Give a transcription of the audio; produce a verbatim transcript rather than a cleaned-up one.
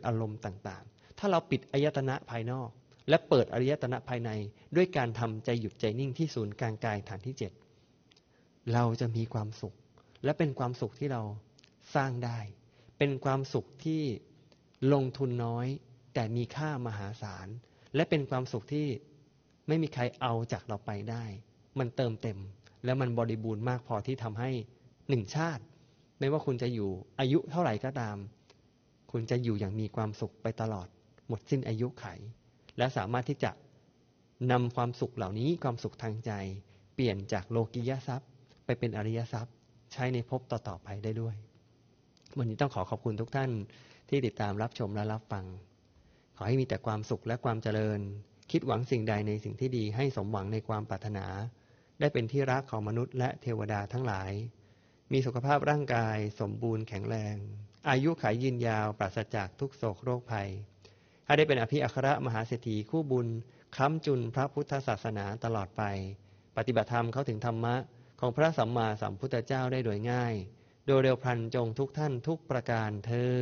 อารมณ์ต่างๆถ้าเราปิดอายตนะภายนอกและเปิดอายตนะภายในด้วยการทำใจหยุดใจนิ่งที่ศูนย์กลางกายฐานที่เจ็ดเราจะมีความสุขและเป็นความสุขที่เราสร้างได้เป็นความสุขที่ลงทุนน้อยแต่มีค่ามหาศาลและเป็นความสุขที่ไม่มีใครเอาจากเราไปได้มันเติมเต็มและมันบริบูรณ์มากพอที่ทำให้หนึ่งชาติไม่ว่าคุณจะอยู่อายุเท่าไหร่ก็ตามคุณจะอยู่อย่างมีความสุขไปตลอดหมดสิ้นอายุไขและสามารถที่จะนำความสุขเหล่านี้ความสุขทางใจเปลี่ยนจากโลกิยทรัพย์ไปเป็นอริยทรัพย์ใช้ในภพต่อๆไปได้ด้วยวันนี้ต้องขอขอบคุณทุกท่านที่ติดตามรับชมและรับฟังขอให้มีแต่ความสุขและความเจริญคิดหวังสิ่งใดในสิ่งที่ดีให้สมหวังในความปรารถนาได้เป็นที่รักของมนุษย์และเทวดาทั้งหลายมีสุขภาพร่างกายสมบูรณ์แข็งแรงอายุขัยยืนยาวปราศจากทุกโศกโรคภัยให้ได้เป็นอภิอัครมหาเศรษฐีคู่บุญค้ำจุนพระพุทธศาสนาตลอดไปปฏิบัติธรรมเข้าถึงธรรมะของพระสัมมาสัมพุทธเจ้าได้โดยง่ายโดยเร็วพลันจงทุกท่านทุกประการเทอญ